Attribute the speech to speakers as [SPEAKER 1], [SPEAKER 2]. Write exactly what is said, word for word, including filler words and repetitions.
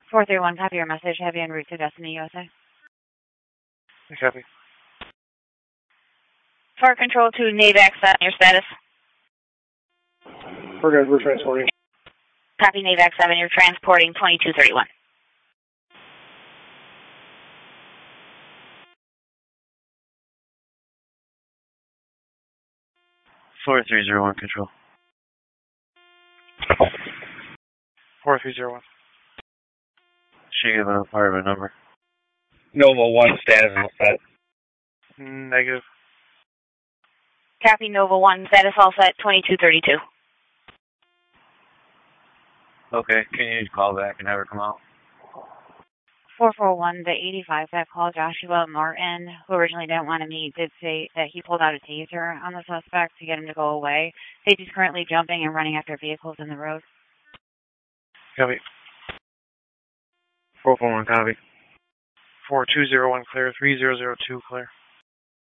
[SPEAKER 1] four three one, copy your message. Heavy en route to Destiny, U S A.
[SPEAKER 2] Copy.
[SPEAKER 1] Fire control to NAVAC seven, your status.
[SPEAKER 2] We're good, we're transporting.
[SPEAKER 1] Copy NAVAC seven, you're transporting twenty-two thirty-one.
[SPEAKER 3] four three zero one, control.
[SPEAKER 2] four three zero one.
[SPEAKER 3] Should you give an apartment number?
[SPEAKER 4] Nova one, status all set.
[SPEAKER 2] Negative.
[SPEAKER 1] Copy Nova one, status all set, twenty-two thirty-two.
[SPEAKER 3] Okay, can you call back and have her come out?
[SPEAKER 1] four four one to eighty-five, that call Joshua Martin, who originally didn't want to meet, did say that he pulled out a taser on the suspect to get him to go away. Safety's currently jumping and running after vehicles in the road.
[SPEAKER 2] Copy.
[SPEAKER 4] four four one, copy.
[SPEAKER 2] four two zero one, clear. three zero zero two, clear.